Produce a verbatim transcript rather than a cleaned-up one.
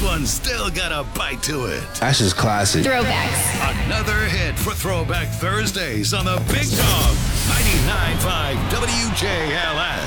one's still got a bite to it. That's just classic. Throwbacks. Another hit for Throwback Thursdays on the Big Dog ninety-nine point five W J L S.